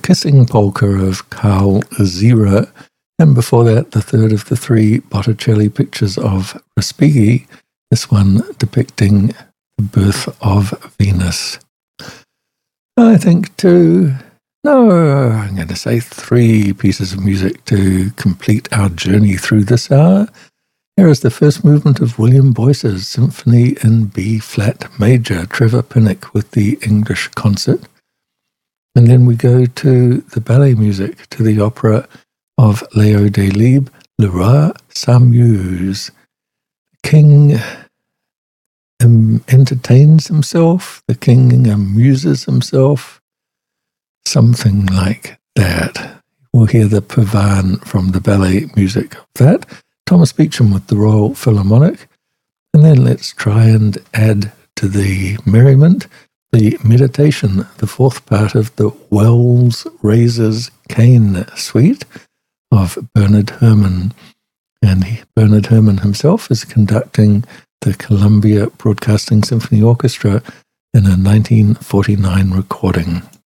Kissing Polka of Carl Zira, and before that, the third of the three Botticelli pictures of Respighi, this one depicting the birth of Venus. I think I'm going to say three pieces of music to complete our journey through this hour. Here is the first movement of William Boyce's Symphony in B-flat major, Trevor Pinnock with the English concert. And then we go to the ballet music, to the opera of Leo Delibes, Le Roi s'amuse. The king entertains himself, the king amuses himself, something like that. We'll hear the Pavane from the ballet music of that. Thomas Beecham with the Royal Philharmonic. And then let's try and add to the merriment the meditation, the fourth part of the Wells Razors Cane suite of Bernard Herrmann. And Bernard Herrmann himself is conducting the Columbia Broadcasting Symphony Orchestra in a 1949 recording.